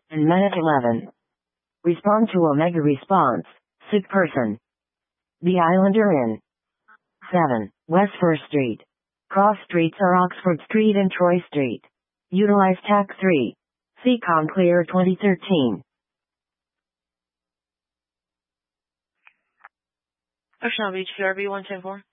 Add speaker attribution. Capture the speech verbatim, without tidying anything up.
Speaker 1: In minute eleven. Respond to Omega response. Sick person. The Islander Inn. seven. West First Street. Cross streets are Oxford Street and Troy Street. Utilize T A C three. C COM Clear twenty thirteen.
Speaker 2: Ocean Beach, Q R B one ten four.